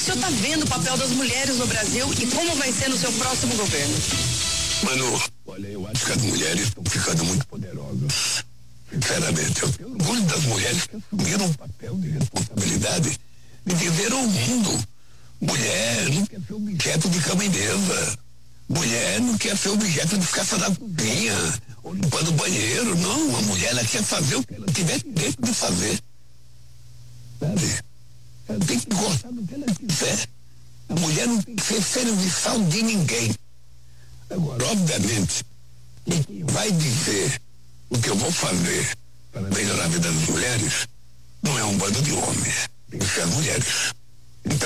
senhor está vendo o papel das mulheres no Brasil e como vai ser no seu próximo governo? Manu, olha, eu acho que as mulheres estão ficando muito poderosas. Sinceramente, eu tenho orgulho das mulheres que assumiram um papel de responsabilidade de viver ao mundo. Mulher não quer ser objeto de cama e mesa. Mulher não quer ser objeto de ficar só na cozinha ou limpando o banheiro. Não, a mulher ela quer fazer o que ela tiver direito de fazer. Sabe? Ela tem que gostar do que ela quiser. A mulher não tem que ser serviçal de ninguém. Agora, obviamente, quem vai dizer o que eu vou fazer para melhorar a vida das mulheres não é um bando de homens. Tem que ser as mulheres.